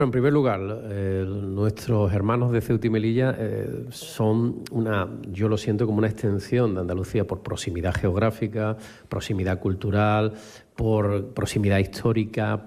En primer lugar, nuestros hermanos de Ceuta y Melilla son yo lo siento como una extensión de Andalucía por proximidad geográfica, proximidad cultural, por proximidad histórica,